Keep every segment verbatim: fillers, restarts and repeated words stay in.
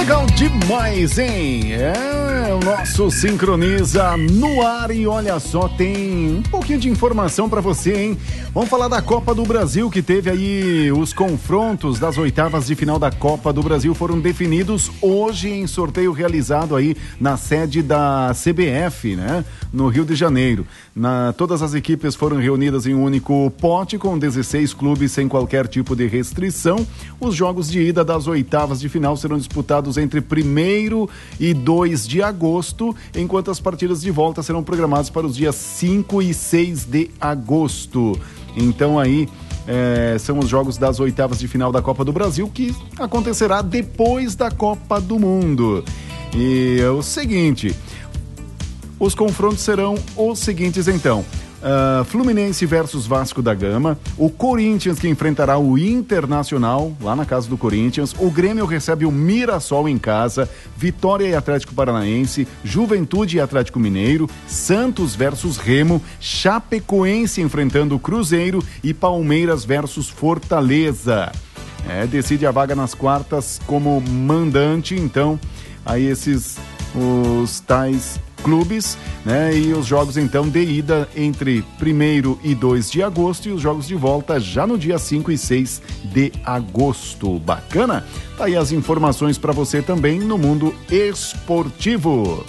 Legal demais, hein? É, o nosso Sincroniza no ar e olha só, tem um pouquinho de informação pra você, hein? Vamos falar da Copa do Brasil, que teve aí os confrontos das oitavas de final da Copa do Brasil foram definidos hoje em sorteio realizado aí na sede da C B F, né? No Rio de Janeiro. Na, todas as equipes foram reunidas em um único pote com dezesseis clubes sem qualquer tipo de restrição. Os jogos de ida das oitavas de final serão disputados entre primeiro e dois de agosto, enquanto as partidas de volta serão programadas para os dias cinco e seis de agosto. Então aí é, são os jogos das oitavas de final da Copa do Brasil, que acontecerá depois da Copa do Mundo. E é o seguinte, os confrontos serão os seguintes então. Uh, Fluminense versus Vasco da Gama, o Corinthians que enfrentará o Internacional lá na casa do Corinthians, o Grêmio recebe o Mirassol em casa, Vitória e Atlético Paranaense, Juventude e Atlético Mineiro, Santos versus Remo, Chapecoense enfrentando o Cruzeiro e Palmeiras versus Fortaleza. É, decide a vaga nas quartas como mandante, então aí esses os tais clubes, né? E os jogos então de ida entre primeiro e dois de agosto e os jogos de volta já no dia cinco e seis de agosto. Bacana? Tá aí as informações para você também no mundo esportivo.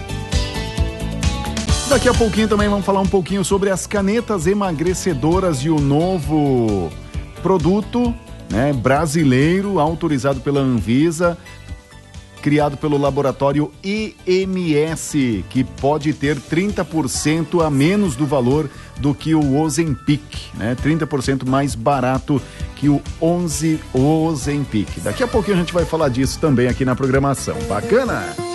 Daqui a pouquinho também vamos falar um pouquinho sobre as canetas emagrecedoras e o novo produto, né, brasileiro, autorizado pela Anvisa, criado pelo laboratório E M S, que pode ter trinta por cento a menos do valor do que o Ozempic, né? trinta por cento mais barato que o onze Ozempic. Daqui a pouquinho a gente vai falar disso também aqui na programação. Bacana?